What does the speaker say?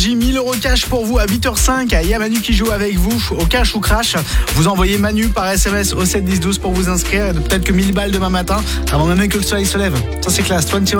J'ai 1000 € cash pour vous à 8h05. Il y a Manu qui joue avec vous au cash ou crash. Vous envoyez Manu par SMS au 7 10 12 pour vous inscrire. Et peut-être que 1000 balles demain matin avant même que le soleil se lève. Ça c'est classe. 21